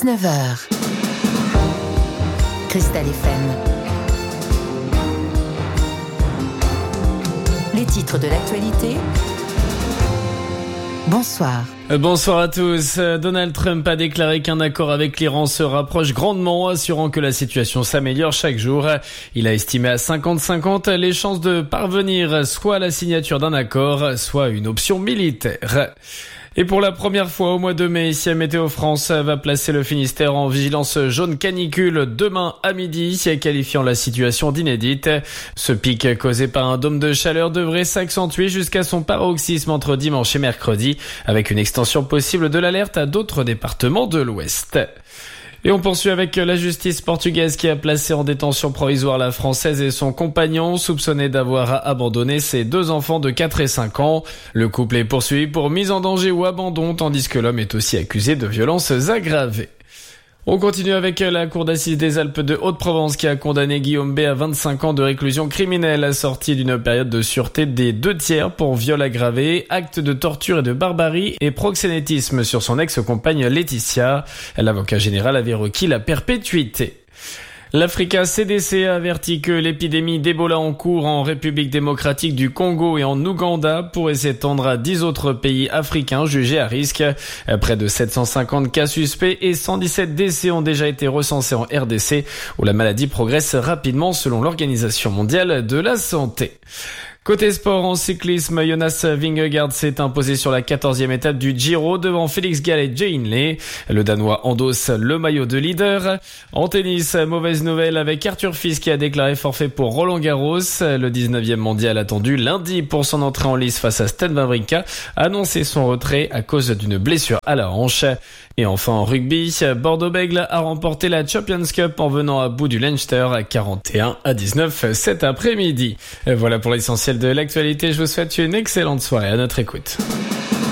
19h. Cristal FM. Les titres de l'actualité. Bonsoir. Bonsoir à tous. Donald Trump a déclaré qu'un accord avec l'Iran se rapproche grandement, assurant que la situation s'améliore chaque jour. Il a estimé à 50-50 les chances de parvenir soit à la signature d'un accord, soit à une option militaire. Et pour la première fois au mois de mai, Météo France va placer le Finistère en vigilance jaune canicule demain à midi, qualifiant la situation d'inédite. Ce pic causé par un dôme de chaleur devrait s'accentuer jusqu'à son paroxysme entre dimanche et mercredi, avec une extension possible de l'alerte à d'autres départements de l'Ouest. Et on poursuit avec la justice portugaise qui a placé en détention provisoire la Française et son compagnon, soupçonnés d'avoir abandonné ses 2 enfants de 4 et 5 ans. Le couple est poursuivi pour mise en danger ou abandon, tandis que l'homme est aussi accusé de violences aggravées. On continue avec la Cour d'assises des Alpes de Haute-Provence qui a condamné Guillaume B à 25 ans de réclusion criminelle assortie d'une période de sûreté des 2/3 pour viol aggravé, actes de torture et de barbarie et proxénétisme sur son ex-compagne Laetitia. L'avocat général avait requis la perpétuité. L'Africa CDC a averti que l'épidémie d'Ebola en cours en République démocratique du Congo et en Ouganda pourrait s'étendre à 10 autres pays africains jugés à risque. Près de 750 cas suspects et 117 décès ont déjà été recensés en RDC, où la maladie progresse rapidement selon l'Organisation mondiale de la santé. Côté sport, en cyclisme, Jonas Vingegaard s'est imposé sur la 14e étape du Giro devant Félix Gall et Jay Hindley. Le Danois endosse le maillot de leader. En tennis, mauvaise nouvelle avec Arthur Fils qui a déclaré forfait pour Roland Garros. Le 19e mondial attendu lundi pour son entrée en lice face à Stan Wawrinka a annoncé son retrait à cause d'une blessure à la hanche. Et enfin en rugby, Bordeaux-Bègles a remporté la Champions Cup en venant à bout du Leinster à 41-19 cet après-midi. Voilà pour l'essentiel de l'actualité. Je vous souhaite une excellente soirée à notre écoute.